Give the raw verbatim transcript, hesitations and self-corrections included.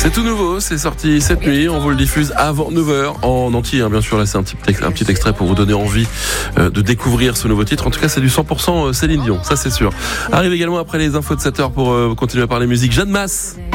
C'est tout nouveau, c'est sorti cette nuit, on vous le diffuse avant neuf heures en entier, hein, bien sûr. Là c'est un petit, un petit extrait pour vous donner envie euh, de découvrir ce nouveau titre. En tout cas c'est du cent pour cent Céline Dion, ça c'est sûr. Arrive également après les infos de sept heures pour euh, continuer à parler musique, Jeanne Masse.